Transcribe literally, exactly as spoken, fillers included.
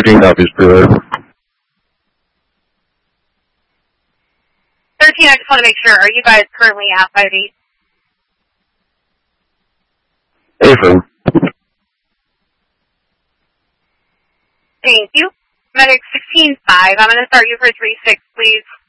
thirteen copies per. thirteen, I just want to make sure. Are you guys currently at five eight? Affirm. Thank you. Medic sixteen five, I'm going to start you for three six, please.